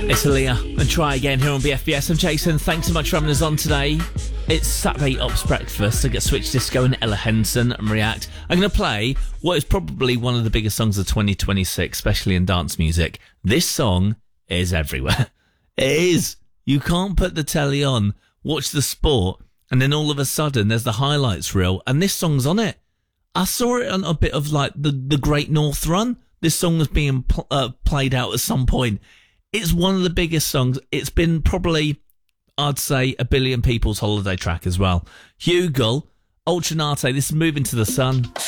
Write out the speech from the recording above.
It's Aaliyah and Try Again here on BFBS. I'm Jason. Thanks so much for having us on today. It's Saturday Ops Breakfast. I get Switch Disco and Ella Henson and React. I'm going to play what is probably one of the biggest songs of 2026, especially in dance music. This song is everywhere. It is. You can't put the telly on, watch the sport, and then all of a sudden there's the highlights reel, and this song's on it. I saw it on a bit of like the Great North Run. This song was being played out at some point. It's one of the biggest songs. It's been probably, I'd say, a billion people's holiday track as well. Hugel, Ultranate, this is Moving to the Sun.